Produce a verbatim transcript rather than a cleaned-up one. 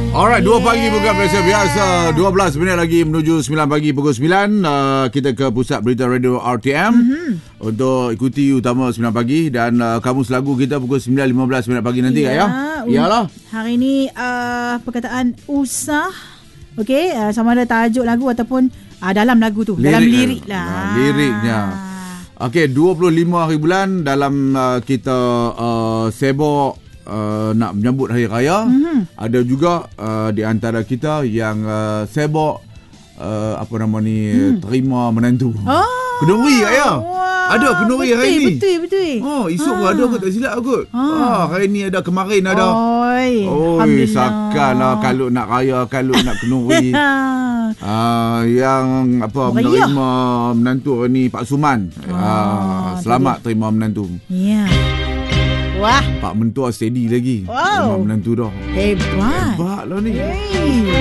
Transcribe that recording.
Alright, dua pagi bukan biasa biasa. dua belas minit lagi menuju sembilan pagi pukul sembilan. Uh, kita ke pusat berita radio R T M mm-hmm. untuk ikuti utama sembilan pagi dan uh, kamu selagu kita pukul sembilan lima belas minit pagi nanti ya. Ya, Iyalah. Hari ni uh, perkataan usah. Okey, uh, sama ada tajuk lagu ataupun uh, dalam lagu tu, lirik, dalam lirik lah. Uh, liriknya. Okey, dua puluh lima hari bulan dalam uh, kita uh, sibuk Uh, nak menyambut Hari Raya. Mm-hmm. Ada juga uh, di antara kita yang uh, sibuk uh, apa nama ni mm. terima menantu. Oh, kenduri tak ya? Wow, ada kenduri hari ni. Betul betul. Oh, esok pun ha. ada kot, tak silap kot. Ha. Ah, hari ni ada, kemarin ada. Oi, Oi, sakanlah kalau nak raya, kalau nak kenduri. Ah, yang apa Meriah. menerima menantu ni Pak Suman. Oh, ah, selamat terima menantu. Ya. Yeah. Wah, Pak Mentua steady lagi. Wow. Memang menantu dah. Hebat. Hebat lah ni. Hey.